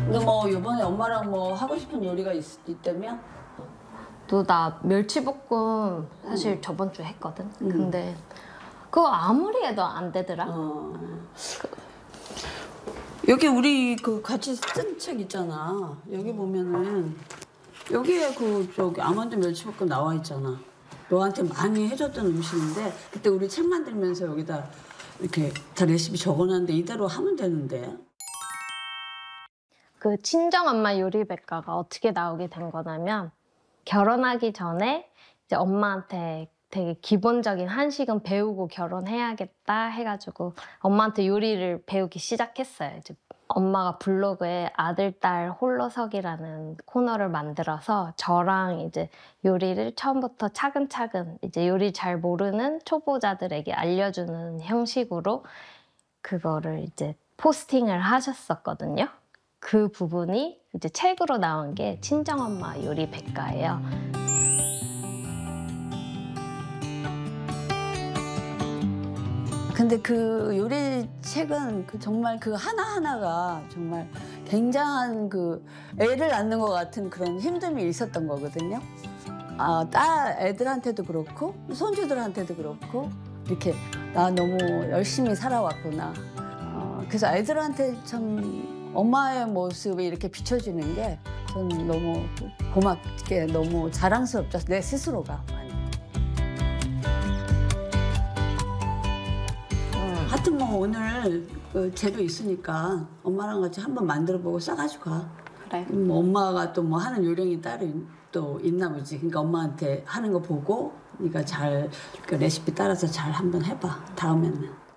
근데 뭐 이번에 엄마랑 뭐 하고 싶은 요리가 있다면? 또 나 멸치볶음 사실 저번 주에 했거든. 근데 그거 아무리 해도 안 되더라. 여기 우리 그 같이 쓴 책 있잖아. 여기 보면은 여기에 그 저기 아몬드 멸치볶음 나와 있잖아. 너한테 많이 해줬던 음식인데 그때 우리 책 만들면서 여기다 이렇게 다 레시피 적어놨는데 이대로 하면 되는데. 그 친정엄마 요리백과가 어떻게 나오게 된 거냐면 결혼하기 전에 이제 엄마한테 되게 기본적인 한식은 배우고 결혼해야겠다 해가지고 엄마한테 요리를 배우기 시작했어요. 이제 엄마가 블로그에 아들, 딸 홀로서기라는 코너를 만들어서 저랑 이제 요리를 처음부터 차근차근 이제 요리 잘 모르는 초보자들에게 알려주는 형식으로 그거를 이제 포스팅을 하셨었거든요. 그 부분이 이제 책으로 나온 게 친정엄마 요리 백과예요. 근데 그 요리 책은 그 정말 그 하나하나가 정말 굉장한 그 애를 낳는 것 같은 그런 힘듦이 있었던 거거든요. 애들한테도 그렇고 손주들한테도 그렇고 이렇게 나 너무 열심히 살아왔구나. 그래서 애들한테 참 엄마의 모습이 이렇게 비춰지는 게 저는 너무 고맙게 너무 자랑스럽죠. 내 스스로가. 하여튼 뭐 오늘 그 재료 있으니까 엄마랑 같이 한번 만들어보고 싸가지고 가. 그래. 엄마가 또 뭐 하는 요령이 따로 또 있나 보지. 그러니까 엄마한테 하는 거 보고 네가 잘 그 레시피 따라서 잘 한번 해봐. 다음에는.